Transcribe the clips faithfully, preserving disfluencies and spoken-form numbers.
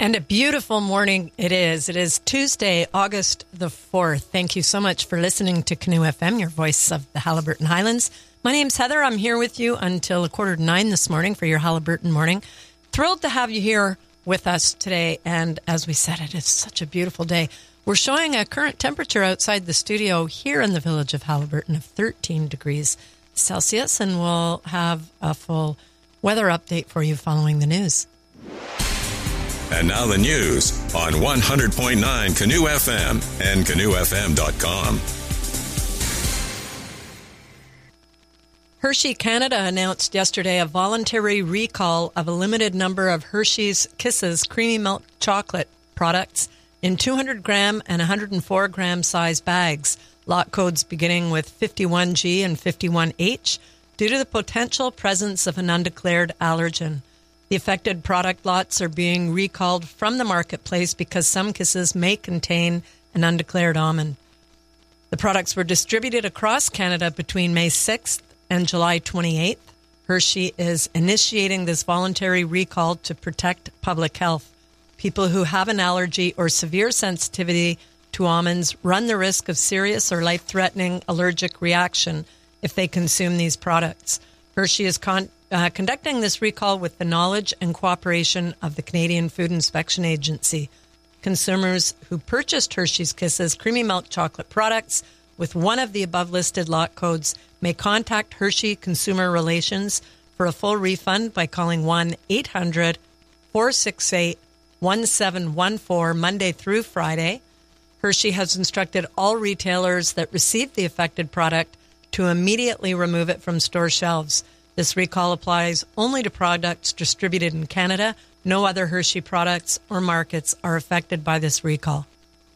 And a beautiful morning it is. It is Tuesday, August the fourth. Thank you so much for listening to Canoe F M, your voice of the Haliburton Highlands. My name's Heather. I'm here with you until a quarter to nine this morning for your Haliburton morning. Thrilled to have you here with us today. And as we said, it is such a beautiful day. We're showing a current temperature outside the studio here in the village of Haliburton of thirteen degrees Celsius. And we'll have a full weather update for you following the news. And now the news on one hundred point nine Canoe F M and canoe f m dot com. Hershey Canada announced yesterday a voluntary recall of a limited number of Hershey's Kisses creamy milk chocolate products in two hundred gram and one hundred four gram size bags, lot codes beginning with fifty-one G and fifty-one H, due to the potential presence of an undeclared allergen. The affected product lots are being recalled from the marketplace because some Kisses may contain an undeclared almond. The products were distributed across Canada between May sixth and July twenty-eighth. Hershey is initiating this voluntary recall to protect public health. People who have an allergy or severe sensitivity to almonds run the risk of serious or life-threatening allergic reaction if they consume these products. Hershey is con- uh, conducting this recall with the knowledge and cooperation of the Canadian Food Inspection Agency. Consumers who purchased Hershey's Kisses creamy milk chocolate products with one of the above-listed lot codes may contact Hershey Consumer Relations for a full refund by calling one eight hundred four six eight one seven one four Monday through Friday. Hershey has instructed all retailers that receive the affected product to immediately remove it from store shelves. This recall applies only to products distributed in Canada. No other Hershey products or markets are affected by this recall.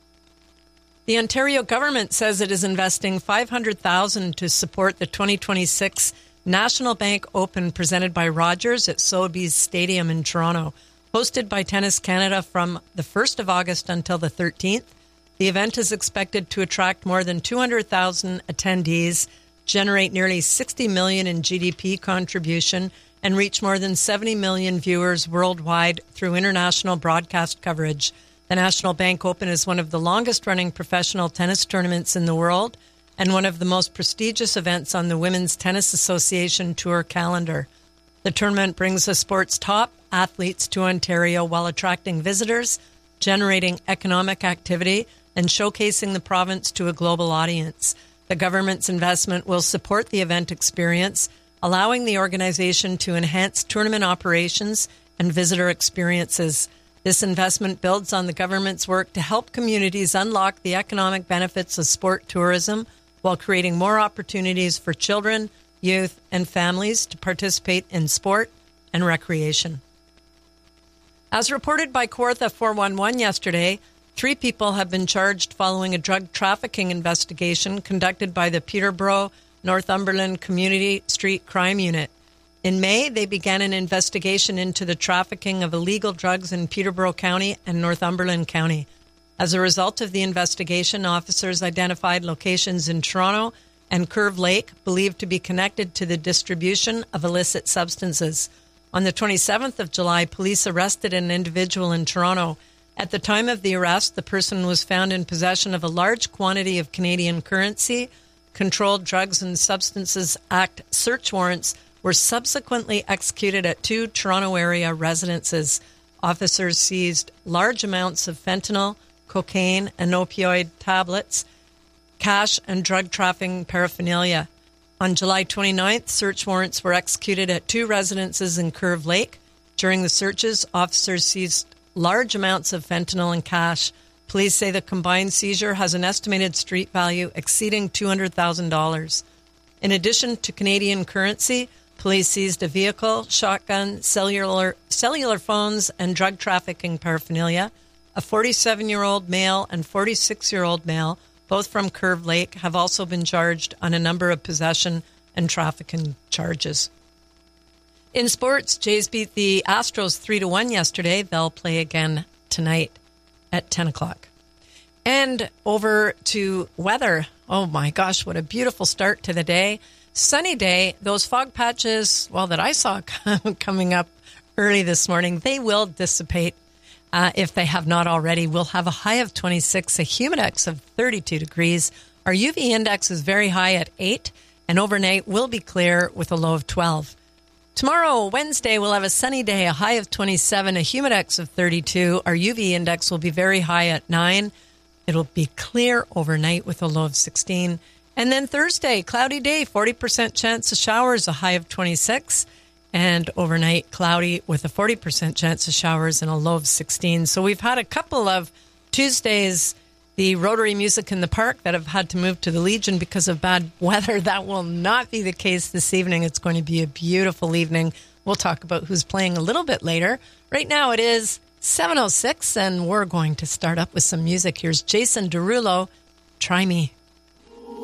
The Ontario government says it is investing five hundred thousand dollars to support the twenty twenty-six National Bank Open presented by Rogers at Sotheby's Stadium in Toronto. Hosted by Tennis Canada from the first of August until the thirteenth, the event is expected to attract more than two hundred thousand attendees, generate nearly sixty million dollars in G D P contribution, and reach more than seventy million viewers worldwide through international broadcast coverage. The National Bank Open is one of the longest-running professional tennis tournaments in the world and one of the most prestigious events on the Women's Tennis Association Tour calendar. The tournament brings the sport's top athletes to Ontario while attracting visitors, generating economic activity, and showcasing the province to a global audience. The government's investment will support the event experience, allowing the organization to enhance tournament operations and visitor experiences. This investment builds on the government's work to help communities unlock the economic benefits of sport tourism while creating more opportunities for children, youth, and families to participate in sport and recreation. As reported by Kawartha four one one yesterday, three people have been charged following a drug trafficking investigation conducted by the Peterborough, Northumberland Community Street Crime Unit. In May, they began an investigation into the trafficking of illegal drugs in Peterborough County and Northumberland County. As a result of the investigation, officers identified locations in Toronto and Curve Lake believed to be connected to the distribution of illicit substances. On the twenty-seventh of July, police arrested an individual in Toronto. At the time of the arrest, the person was found in possession of a large quantity of Canadian currency. Controlled Drugs and Substances Act search warrants were subsequently executed at two Toronto area residences. Officers seized large amounts of fentanyl, cocaine, and opioid tablets, cash, and drug trafficking paraphernalia. On July twenty-ninth, search warrants were executed at two residences in Curve Lake. During the searches, officers seized large amounts of fentanyl and cash. Police say the combined seizure has an estimated street value exceeding two hundred thousand dollars. In addition to Canadian currency, police seized a vehicle, shotgun, cellular, cellular phones, and drug trafficking paraphernalia. A forty-seven-year-old male and forty-six-year-old male, both from Curve Lake, have also been charged on a number of possession and trafficking charges. In sports, Jays beat the Astros three to one yesterday. They'll play again tonight at ten o'clock. And over to weather. Oh my gosh, what a beautiful start to the day. Sunny day. Those fog patches, well, that I saw coming up early this morning, they will dissipate. uh, if they have not already. We'll have a high of twenty-six, a humidex of thirty-two degrees. Our U V index is very high at eight, and overnight will be clear with a low of twelve. Tomorrow, Wednesday, we'll have a sunny day, a high of twenty-seven, a humidex of thirty-two. Our U V index will be very high at nine. It'll be clear overnight with a low of sixteen. And then Thursday, cloudy day, forty percent chance of showers, a high of twenty-six. And overnight, cloudy with a forty percent chance of showers and a low of sixteen. So we've had a couple of Tuesdays, the Rotary Music in the Park, that have had to move to the Legion because of bad weather. That will not be the case this evening. It's going to be a beautiful evening. We'll talk about who's playing a little bit later. Right now it is seven oh six, and we're going to start up with some music. Here's Jason Derulo, Try Me.